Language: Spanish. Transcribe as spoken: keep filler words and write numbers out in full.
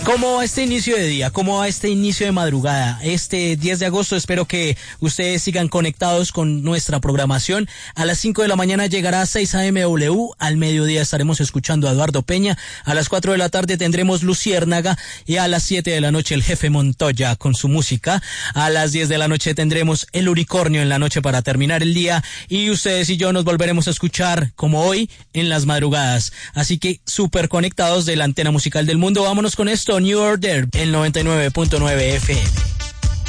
¿Cómo va este inicio de día? ¿Cómo va este inicio de madrugada? Este diez de agosto espero que ustedes sigan conectados con nuestra programación. A las cinco de la mañana llegará seis A M W. Al mediodía estaremos escuchando a Eduardo Peña. A las cuatro de la tarde tendremos Luciérnaga. Y a las siete de la noche el Jefe Montoya con su música. A las diez de la noche tendremos el Unicornio en la noche para terminar el día. Y ustedes y yo nos volveremos a escuchar como hoy en las madrugadas. Así que súper conectados de la antena musical del mundo. Vámonos con esto. New Order, el noventa y nueve punto nueve F M.